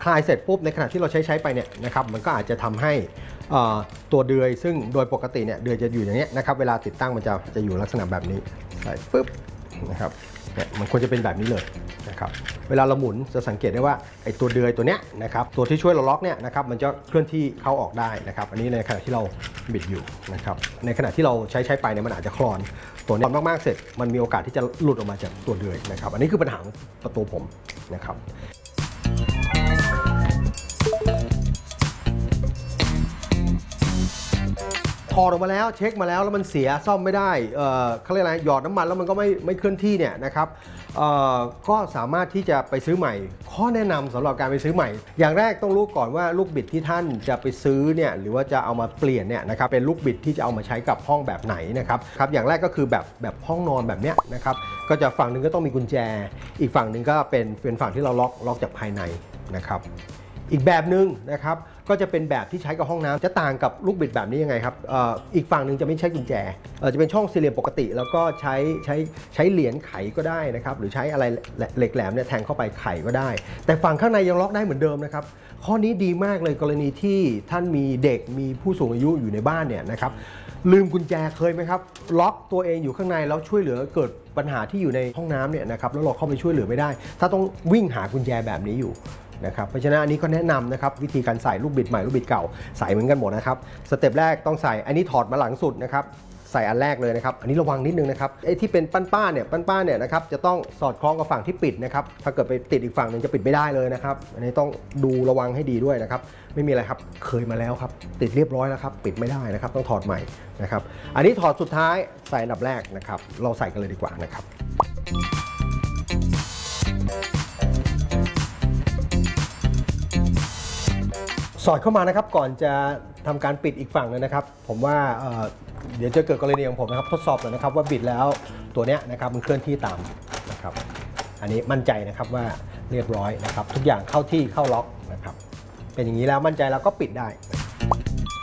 คลายเสร็จปุ๊บในขณะที่เราใช้ไปเนี่ยนะครับมันก็อาจจะทำให้ตัวเดือยซึ่งโดยปกติเนี่ยเดือยจะอยู่อย่างนี้นะครับเวลาติดตั้งมันจะอยู่ลักษณะแบบนี้ใส่ปุ๊บนะครับเนี่ยมันควรจะเป็นแบบนี้เลยนะครับเวลาเราหมุนจะสังเกตได้ว่าไอ้ตัวเดือยตัวเนี้ยนะครับตัวที่ช่วยเราล็อกเนี่ยนะครับมันจะเคลื่อนที่เข้าออกได้นะครับอันนี้ในขณะที่เราบิดอยู่นะครับในขณะที่เราใช้ไปเนี่ยมันอาจจะคลอนตัวนี้มากๆเสร็จมันมีโอกาสที่จะหลุดออกมาจากตัวเดือยนะครับอันนี้คือปัญหาประตูผมนะครับถอดออกมาแล้วเช็คมาแล้วมันเสียซ่อมไม่ได้เขาเรียกอะไรหยอดน้ำมันแล้วมันก็ไม่เคลื่อนที่เนี่ยนะครับก็สามารถที่จะไปซื้อใหม่ข้อแนะนำสำหรับการไปซื้อใหม่อย่างแรกต้องรู้ก่อนว่าลูกบิดที่ท่านจะไปซื้อเนี่ยหรือว่าจะเอามาเปลี่ยนเนี่ยนะครับเป็นลูกบิดที่จะเอามาใช้กับห้องแบบไหนนะครับอย่างแรกก็คือแบบห้องนอนแบบเนี้ยนะครับก็จะฝั่งหนึ่งก็ต้องมีกุญแจอีกฝั่งหนึ่งก็เป็นฝั่งที่เราล็อกจากภายในนะครับอีกแบบหนึ่งนะครับก็จะเป็นแบบที่ใช้กับห้องน้ำจะต่างกับลูกบิดแบบนี้ยังไงครับอีกฝั่งหนึ่งจะไม่ใช้กุญแจจะเป็นช่องสี่เหลี่ยมปกติแล้วก็ใช้เหรียญไขก็ได้นะครับหรือใช้อะไรเหล็กแหลมเนี่ยแทงเข้าไปไขก็ได้แต่ฝั่งข้างในยังล็อกได้เหมือนเดิมนะครับข้อนี้ดีมากเลยกรณีที่ท่านมีเด็กมีผู้สูงอายุอยู่ในบ้านเนี่ยนะครับลืมกุญแจเคยไหมครับล็อกตัวเองอยู่ข้างในแล้วช่วยเหลือเกิดปัญหาที่อยู่ในห้องน้ำเนี่ยนะครับแล้วเราเข้าไปช่วยเหลือไม่ได้ถ้าต้องวิ่งหากุญแจแบบนี้อยู่นะครับเพราะฉะนั้นอันนี้ก็แนะนำนะครับวิธีการใส่ลูกบิดใหม่ลูกบิดเก่าใส่เหมือนกันหมดนะครับสเต็ปแรกต้องใส่อันนี้ถอดมาหลังสุดนะครับใส่อันแรกเลยนะครับอันนี้ระวังนิดนึงนะครับไอ้ที่เป็นป้านเนี่ยนะครับจะต้องสอดคล้องกับฝั่งที่ปิดนะครับถ้าเกิดไปติดอีกฝั่งหนึ่งจะปิดไม่ได้เลยนะครับอันนี้ต้องดูระวังให้ดีด้วยนะครับไม่มีอะไรครับเคยมาแล้วครับติดเรียบร้อยแล้วครับปิดไม่ได้นะครับต้องถอดใหม่นะครับอันนี้ถอดสุดท้ายใส่อันดับแรกนะครับเราใส่กันเลยดีกว่านะครับสอดเข้ามานะครับก่อนจะทำการปิดอีกฝั่งเลยนะครับผมว่าเดี๋ยวจะเกิดกรณีของผมนะครับทดสอบหน่อยนะครับว่าบิดแล้วตัวเนี้ยนะครับมันเคลื่อนที่ตามนะครับอันนี้มั่นใจนะครับว่าเรียบร้อยนะครับทุกอย่างเข้าที่เข้าล็อกนะครับเป็นอย่างนี้แล้วมั่นใจแล้วก็ปิดได้